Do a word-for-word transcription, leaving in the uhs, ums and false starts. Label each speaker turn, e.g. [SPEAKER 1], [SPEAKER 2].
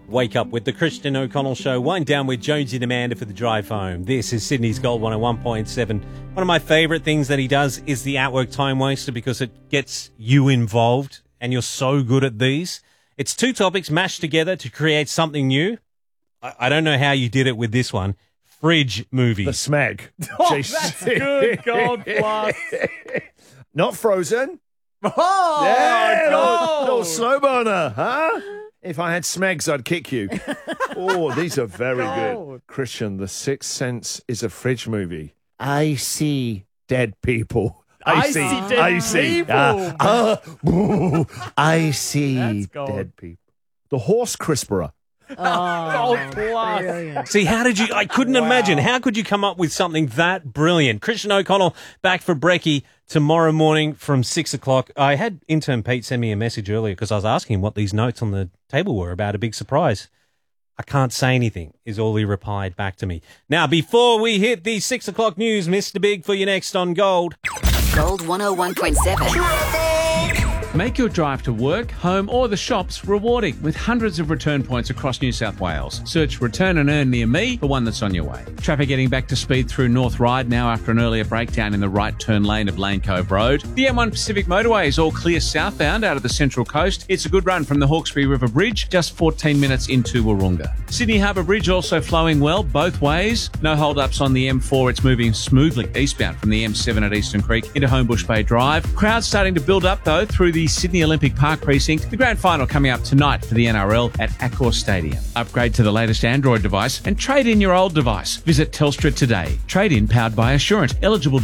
[SPEAKER 1] Wake up with the Christian O'Connell Show. Wind down with Jonesy and Amanda for the drive home. This is Sydney's Gold one oh one point seven. One of my favourite things that he does is the Outwork Time Waster because it gets you involved and you're so good at these. It's two topics mashed together to create something new. I, I don't know how you did it with this one. Fridge movies.
[SPEAKER 2] The Smeg.
[SPEAKER 3] Oh, that's good. Gold plus.
[SPEAKER 2] Not Frozen.
[SPEAKER 3] Oh,
[SPEAKER 2] yeah,
[SPEAKER 3] gold.
[SPEAKER 2] little, little slow burner, huh? If I had Smegs, I'd kick you. Oh, these are very
[SPEAKER 3] Gold.
[SPEAKER 2] good. Christian, The Sixth Sense is a fridge movie. I see dead people.
[SPEAKER 3] I see dead
[SPEAKER 2] I see.
[SPEAKER 3] people.
[SPEAKER 2] Uh, uh, ooh, I see
[SPEAKER 3] That's gold.
[SPEAKER 2] dead people. The Horse Crisperer.
[SPEAKER 3] Gold plus.
[SPEAKER 1] See, how did you... I couldn't
[SPEAKER 3] Wow.
[SPEAKER 1] imagine. How could you come up with something that brilliant? Christian O'Connell back for brekkie tomorrow morning from six o'clock. I had intern Pete send me a message earlier because I was asking him what these notes on the table were about a big surprise. I can't say anything, is all he replied back to me. Now, before we hit the six o'clock news, Mister Big for you next on Gold.
[SPEAKER 4] Gold one oh one point seven.
[SPEAKER 5] Make your drive to work, home or the shops rewarding with hundreds of return points across New South Wales. Search Return and Earn near me for one that's on your way. Traffic getting back to speed through North Ryde now after an earlier breakdown in the right turn lane of Lane Cove Road. The M one Pacific Motorway is all clear southbound out of the Central Coast. It's a good run from the Hawkesbury River Bridge, just fourteen minutes into Wahroonga. Sydney Harbour Bridge also flowing well both ways. No hold-ups on the M four. It's moving smoothly eastbound from the M seven at Eastern Creek into Homebush Bay Drive. Crowds starting to build up though through the Sydney Olympic Park precinct. The grand final coming up tonight for the N R L at Accor Stadium. Upgrade to the latest Android device and trade in your old device. Visit Telstra today. Trade in powered by Assurant. Eligible